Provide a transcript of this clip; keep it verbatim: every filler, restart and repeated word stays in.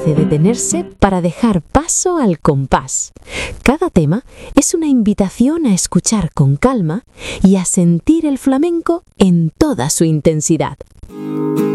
de detenerse para dejar paso al compás. Cada tema es una invitación a escuchar con calma y a sentir el flamenco en toda su intensidad.